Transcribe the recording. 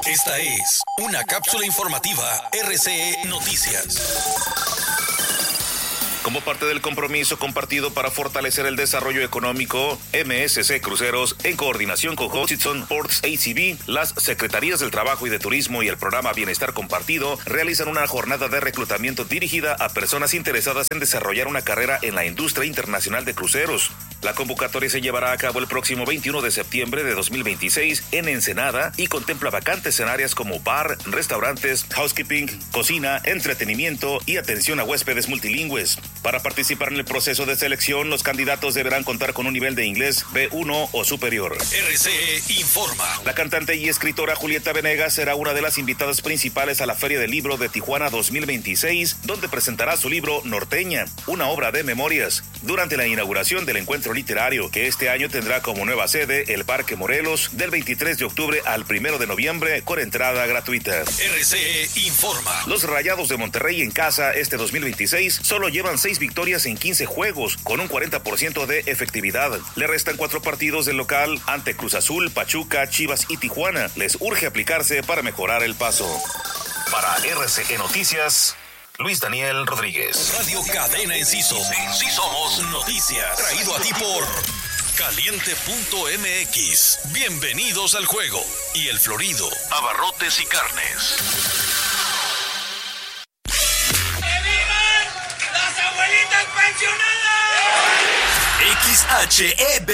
Esta es una cápsula informativa RCE Noticias. Como parte del compromiso compartido para fortalecer el desarrollo económico, MSC Cruceros, en coordinación con Hutchison Ports ACB, las Secretarías del Trabajo y de Turismo y el programa Bienestar Compartido realizan una jornada de reclutamiento dirigida a personas interesadas en desarrollar una carrera en la industria internacional de cruceros. La convocatoria se llevará a cabo el próximo 21 de septiembre de 2026 en Ensenada y contempla vacantes en áreas como bar, restaurantes, housekeeping, cocina, entretenimiento y atención a huéspedes multilingües. Para participar en el proceso de selección, los candidatos deberán contar con un nivel de inglés B1 o superior. RCE informa. La cantante y escritora Julieta Venegas será una de las invitadas principales a la Feria del Libro de Tijuana 2026, donde presentará su libro Norteña, una obra de memorias, durante la inauguración del encuentro literario, que este año tendrá como nueva sede el Parque Morelos, del 23 de octubre al 1 de noviembre, con entrada gratuita. RCE informa. Los Rayados de Monterrey en casa este 2026 solo llevan 6 victorias en 15 juegos, con un 40% de efectividad. Le restan 4 partidos del local ante Cruz Azul, Pachuca, Chivas y Tijuana. Les urge aplicarse para mejorar el paso. Para RCE Noticias, Luis Daniel Rodríguez. Radio Cadena Enciso. Sí somos noticias. Traído a ti por Caliente.mx. Bienvenidos al juego. Y El Florido, abarrotes y carnes. ¡Las abuelitas pensionadas! XHEB